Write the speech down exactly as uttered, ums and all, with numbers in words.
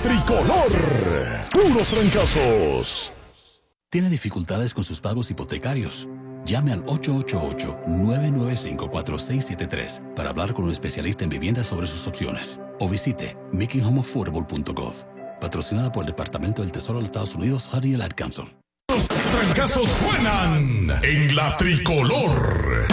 tricolor. Puros trancazos. ¿Tiene dificultades con sus pagos hipotecarios? Llame al ocho ocho ocho, nueve nueve cinco, cuatro seis siete tres para hablar con un especialista en vivienda sobre sus opciones. O visite making home affordable punto gov. Patrocinada por el Departamento del Tesoro de los Estados Unidos, Honey and Ad Council. Los trancazos suenan en la tricolor.